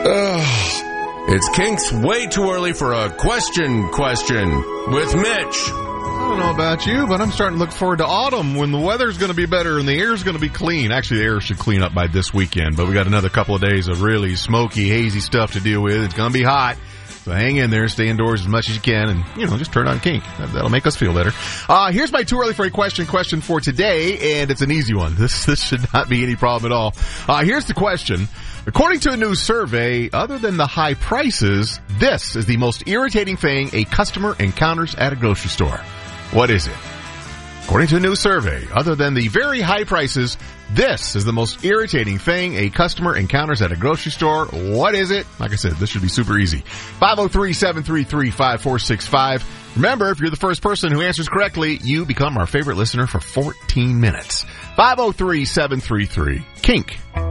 It's Kink's way too early for a question with Mitch. I don't know about you, but I'm starting to look forward to autumn when the weather's going to be better and the air's going to be clean. Actually, the air should clean up by this weekend, but we got another couple of days of really smoky, hazy stuff to deal with. It's going to be hot. So hang in there, stay indoors as much as you can, and, just turn on Kink. That'll make us feel better. Here's my too early for a question for today, and it's an easy one. This should not be any problem at all. Here's the question. According to a new survey, other than the high prices, this is the most irritating thing a customer encounters at a grocery store. What is it? According to a new survey, other than the very high prices, this is the most irritating thing a customer encounters at a grocery store. What is it? Like I said, this should be super easy. 503-733-5465. Remember, if you're the first person who answers correctly, you become our favorite listener for 14 minutes. 503-733-KINK.